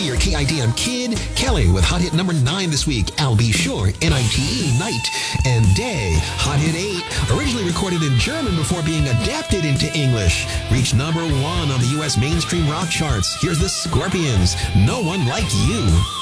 Your KIDM Kid, Kelly with hot hit number 9 this week. I'll Be Sure, NITE, Night, and Day, hot hit 8, originally recorded in German before being adapted into English. Reached number 1 on the U.S. mainstream rock charts. Here's the Scorpions, No One Like You.